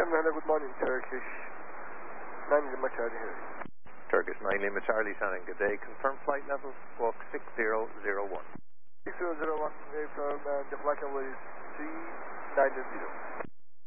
Hello, good morning, Turkish 9 Lima Charlie here. Turkish 9 Lima Charlie Shannon, good day. Confirm flight level, walk 6001. 6001, confirm, and the flight level is 390.